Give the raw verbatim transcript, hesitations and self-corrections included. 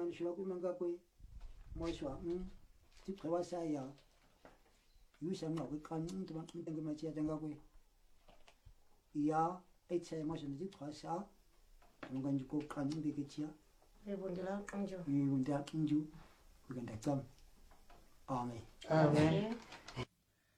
man shwa ku man ga kwe mo shwa mm ti kwa sa ya yu sa ma ku kan tu ma tu ma chia dang ga kwe ya ai cha ma shin ti kwa sa mo gan ju ko kan de ke chia 네 분들아 강조 이 문제 인주 그건 다 점. 아멘. 아멘. 네.